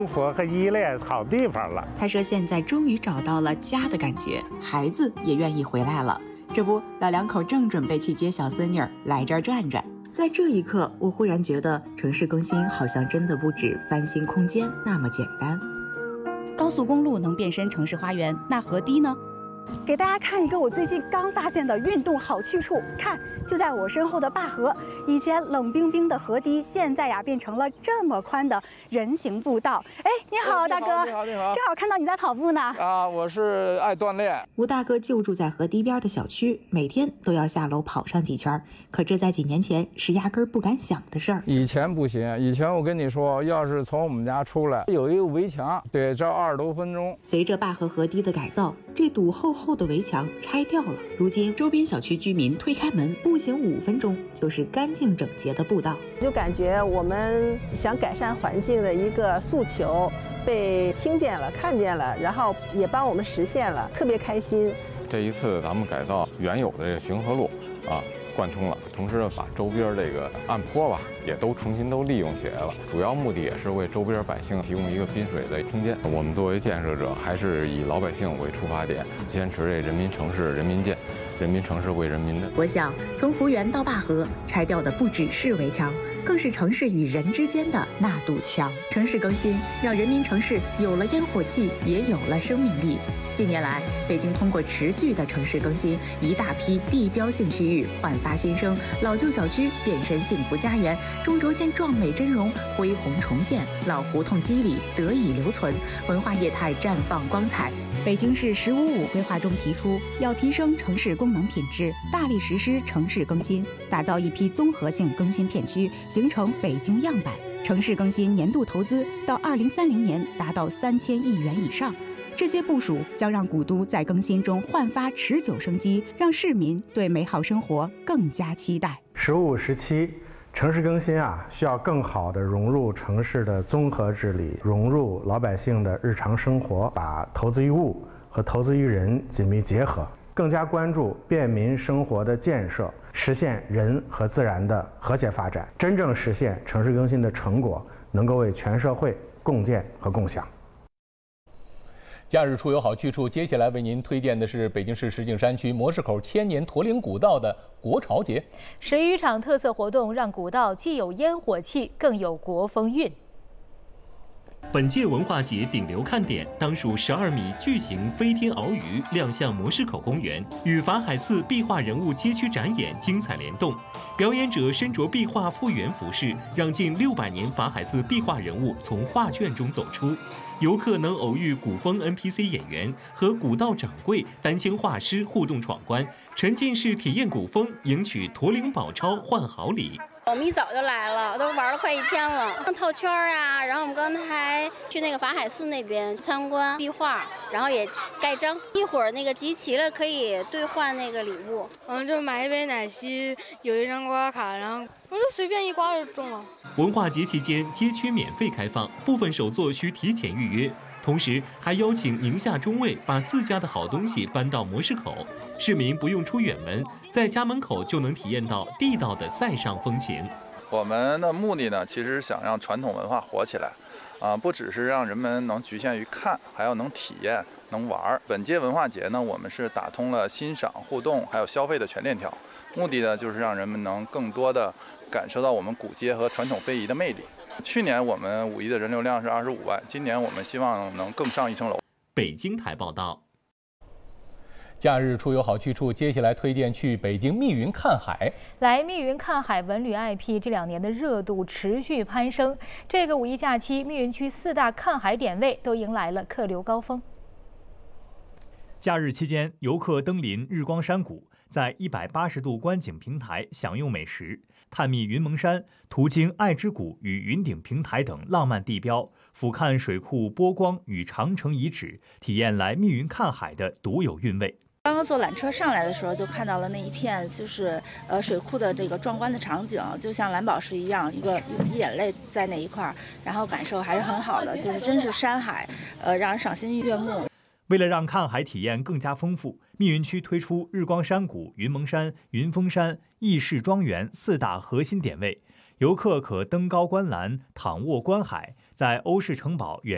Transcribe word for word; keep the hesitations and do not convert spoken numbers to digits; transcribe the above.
生活和依恋好地方了。 他说现在终于找到了家的感觉，孩子也愿意回来了。这不，老两口正准备去接小孙女儿来这儿转转。在这一刻，我忽然觉得城市更新好像真的不止翻新空间那么简单。 高速公路能变身城市花园，那河堤呢？ 给大家看一个我最近刚发现的运动好去处，看，就在我身后的灞河。以前冷冰冰的河堤，现在呀变成了这么宽的人行步道。哎，你好，大哥。 你好，你好。 正好看到你在跑步呢。 啊，我是爱锻炼。 吴大哥就住在河堤边的小区，每天都要下楼跑上几圈。可这在几年前是压根儿不敢想的事儿。 以前不行，以前我跟你说，要是从我们家出来，有一个围墙，对，这二十多分钟。 随着灞河河堤的改造，这堵厚厚的围墙拆掉了。如今，周边小区居民推开门，步行五分钟就是干净整洁的步道。 就感觉我们想改善环境的一个诉求被听见了、看见了，然后也帮我们实现了，特别开心。 这一次咱们改造原有的这个巡河路啊，贯通了，同时把周边这个岸坡吧也都重新都利用起来了。主要目的也是为周边百姓提供一个滨水的空间。我们作为建设者，还是以老百姓为出发点，坚持这人民城市人民建，人民城市为人民的。 我想，从福源到灞河，拆掉的不只是围墙，更是城市与人之间的那堵墙。城市更新让人民城市有了烟火气，也有了生命力。近年来，北京通过持续的城市更新，一大批地标性区域焕发新生，老旧小区变身幸福家园，中轴线壮美真容恢宏重现，老胡同肌理得以留存，文化业态绽放光彩。 北京市“十五五”规划中提出，要提升城市功能品质，大力实施城市更新，打造一批综合性更新片区，形成北京样板。城市更新年度投资到二零三零年达到三千亿元以上。这些部署将让古都在更新中焕发持久生机，让市民对美好生活更加期待。 十五时期，城市更新啊，需要更好地融入城市的综合治理，融入老百姓的日常生活，把投资于物和投资于人紧密结合，更加关注便民生活的建设，实现人和自然的和谐发展，真正实现城市更新的成果，能够为全社会共建和共享。 假日出游好去处，接下来为您推荐的是北京市石景山区模式口千年驼铃古道的国潮节。 十余场特色活动让古道既有烟火气，更有国风韵。 本届文化节顶流看点当属十二米巨型飞天鳌鱼亮相模式口公园，与法海寺壁画人物街区展演精彩联动。表演者身着壁画复原服饰，让近六百年法海寺壁画人物从画卷中走出。游客能偶遇古风 N P C 演员和古道掌柜、丹青画师互动闯关，沉浸式体验古风，赢取驼铃宝钞换好礼。 我们一早就来了，都玩了快一天了，套圈呀，然后我们刚才去那个法海寺那边参观壁画，然后也盖章。一会儿那个集齐了，可以兑换那个礼物。 我们就买一杯奶昔，有一张刮卡，然后我就随便一刮就中了。 文化节期间，街区免费开放，部分手作需提前预约。同时还邀请宁夏中卫把自家的好东西搬到模式口，市民不用出远门，在家门口就能体验到地道的塞上风情。 我们的目的呢，其实想让传统文化活起来，啊、呃，不只是让人们能局限于看，还要能体验、能玩。本届文化节呢，我们是打通了欣赏、互动还有消费的全链条，目的呢就是让人们能更多的感受到我们古街和传统非遗的魅力。去年我们五一的人流量是二十五万，今年我们希望能更上一层楼。 北京台报道。 假日出游好去处，接下来推荐去北京密云看海。 来密云看海文旅 I P 这两年的热度持续攀升，这个五一假期，密云区四大看海点位都迎来了客流高峰。 假日期间，游客登临日光山谷，在一百八十度观景平台享用美食，探秘云蒙山，途经爱之谷与云顶平台等浪漫地标，俯瞰水库波光与长城遗址，体验来密云看海的独有韵味。 刚刚坐缆车上来的时候，就看到了那一片就是呃水库的这个壮观的场景，就像蓝宝石一样，一个一滴眼泪在那一块，然后感受还是很好的，就是真是山海，呃，让人赏心悦目。 为了让看海体验更加丰富，密云区推出日光山谷、云蒙山、云峰山、义士庄园四大核心点位，游客可登高观澜，躺卧观海，在欧式城堡远